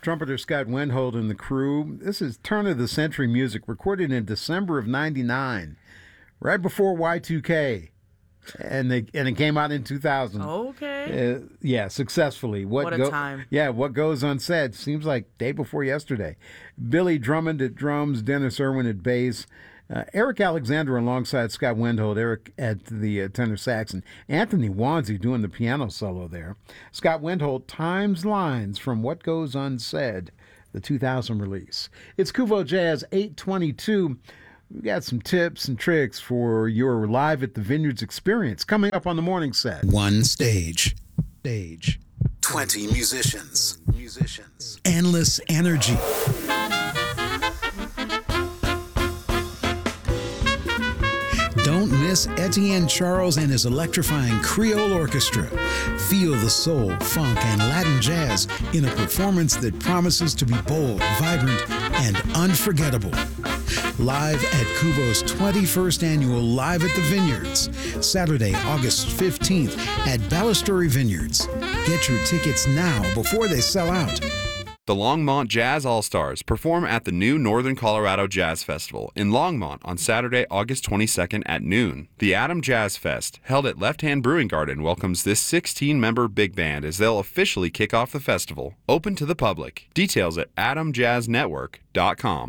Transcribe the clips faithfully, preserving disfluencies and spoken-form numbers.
Trumpeter Scott Wendhold and the crew. This is turn of the century music recorded in December of ninety-nine, right before Y two K. And they and it came out in two thousand. Okay. Uh, yeah, successfully. What, what a go, time. Yeah, what goes unsaid seems like day before yesterday. Billy Drummond at drums, Dennis Irwin at bass, uh, Eric Alexander alongside Scott Wendhold, Eric at the uh, tenor sax, and Anthony Wanzi doing the piano solo there. Scott Wendhold times lines from What Goes Unsaid, the two thousand release. It's Kuvo Jazz eight twenty-two. We got some tips and tricks for your Live at the Vineyards experience coming up on the morning set. One stage. Stage. twenty musicians. Musicians. Endless energy. Don't miss Etienne Charles and his electrifying Creole Orchestra. Feel the soul, funk, and Latin jazz in a performance that promises to be bold, vibrant, and unforgettable. Live at Kuvo's twenty-first annual Live at the Vineyards, Saturday, August fifteenth at Balustrade Vineyards. Get your tickets now before they sell out. The Longmont Jazz All-Stars perform at the new Northern Colorado Jazz Festival in Longmont on Saturday, August twenty-second at noon. The Adam Jazz Fest, held at Left Hand Brewing Garden, welcomes this sixteen-member big band as they'll officially kick off the festival, open to the public. Details at adam jazz network dot com.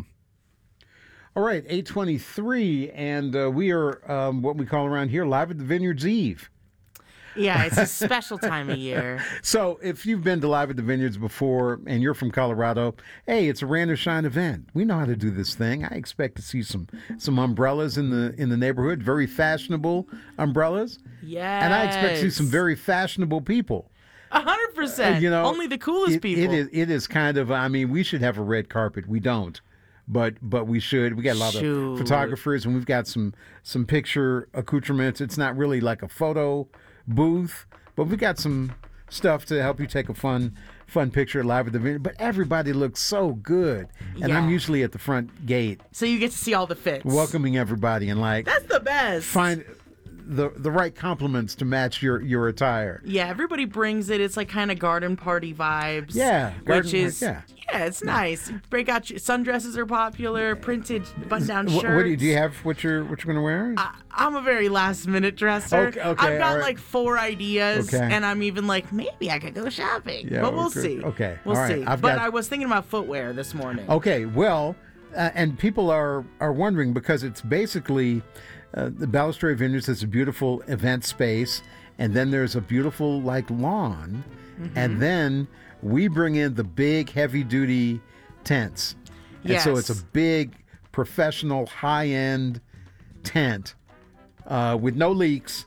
All right, eight twenty-three, and uh, we are um, what we call around here Live at the Vineyards Eve. Yeah, it's a special time of year. So if you've been to Live at the Vineyards before and you're from Colorado, hey, it's a rain or shine event. We know how to do this thing. I expect to see some some umbrellas in the in the neighborhood, very fashionable umbrellas. Yes. And I expect to see some very fashionable people. A hundred percent. You know, only the coolest it, people. It is, it is kind of, I mean, we should have a red carpet. We don't. But but we should. We got a lot Shoot. of photographers, and we've got some some picture accoutrements. It's not really like a photo booth, but we got some stuff to help you take a fun fun picture Live at the Vineyard. But everybody looks so good, and Yeah. I'm usually at the front gate, so you get to see all the fits. welcoming everybody, and like That's the best. find the the right compliments to match your your attire. Yeah, everybody brings it. It's like kind of garden party vibes. Yeah, which garden is party, yeah. yeah, it's nice. Break out your sundresses are popular. Printed button-down What, shirts. what do you do? You have what you're what you're gonna wear? I, I'm a very last-minute dresser. Okay, okay, I've got all right. like four ideas, Okay. and I'm even like, maybe I could go shopping. Yeah, but we'll okay, see. okay, we'll all right. see. I've but got- I was thinking about footwear this morning. Okay, well, uh, and people are are wondering because it's basically uh, the Balustrade Vineyards is a beautiful event space, and then there's a beautiful like lawn, and then we bring in the big heavy duty tents, and so it's Yes. a big professional high end tent uh, with no leaks,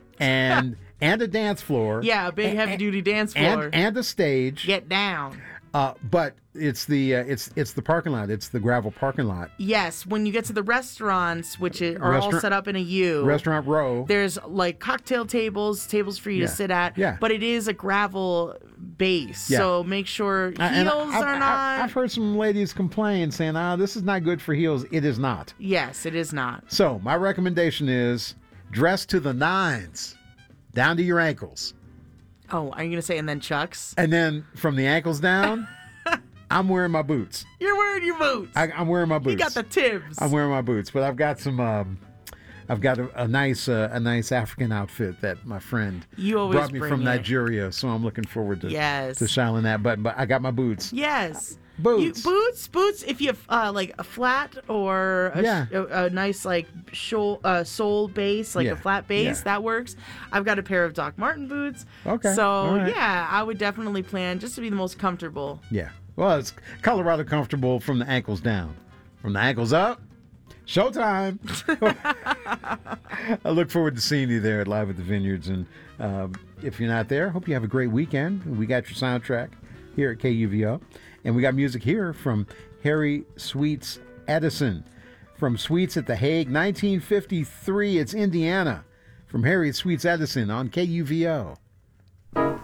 and and a dance floor. Yeah, a big a- heavy-duty dance floor. and and a stage. Get down. Uh, but it's the uh, it's it's the parking lot. It's the gravel parking lot. Yes, when you get to the restaurants, which are all Restaurant- set up in a U. Restaurant row. There's like cocktail tables, tables for you Yeah, to sit at. yeah. But it is a gravel base, Yeah. so make sure heels And I've, are I've- not. I've heard some ladies complain saying, "Ah, this is not good for heels." It is not. Yes, it is not. So my recommendation is dress to the nines, down to your ankles, Oh, are you gonna say and then Chucks? and then from the ankles down, I'm wearing my boots. You're wearing your boots. I, I'm wearing my boots. you got the Tibbs. I'm wearing my boots, but I've got some. Um, I've got a, a nice, uh, a nice African outfit that my friend You always brought me bring from it. Nigeria, so I'm looking forward to Yes. to shining that button. But I got my boots. Yes. Boots. You, boots, boots. If you have uh, like a flat or a, Yeah. a, a nice like shoal, uh, sole base, like Yeah, a flat base, yeah. that works. I've got a pair of Doc Marten boots. Okay, So all right. yeah, I would definitely plan just to be the most comfortable. Yeah. Well, it's Colorado comfortable from the ankles down. From the ankles up, showtime. I look forward to seeing you there at Live at the Vineyards. And um, if you're not there, hope you have a great weekend. We got your soundtrack here at K U V O. And we got music here from Harry Sweets Edison. From Sweets at the Hague, nineteen fifty-three. It's Indiana. From Harry Sweets Edison on K U V O.